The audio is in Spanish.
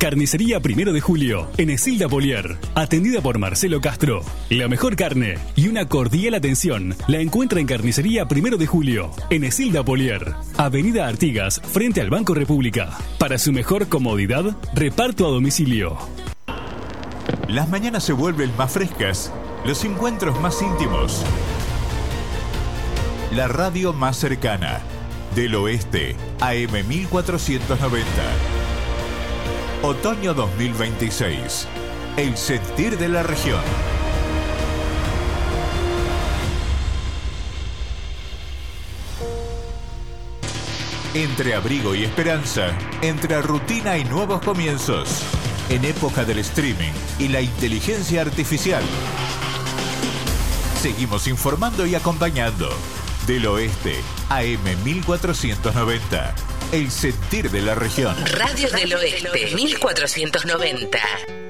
Carnicería Primero de Julio, en Esilda Polier, atendida por Marcelo Castro. La mejor carne y una cordial atención la encuentra en Carnicería Primero de Julio, en Esilda Polier, Avenida Artigas, frente al Banco República. Para su mejor comodidad, reparto a domicilio. Las mañanas se vuelven más frescas, los encuentros más íntimos. La radio más cercana, del oeste, AM 1490. Otoño 2026. El sentir de la región. Entre abrigo y esperanza, entre rutina y nuevos comienzos. En época del streaming y la inteligencia artificial. Seguimos informando y acompañando. Del oeste, AM 1490. El sentir de la región. Radio del Oeste, 1490.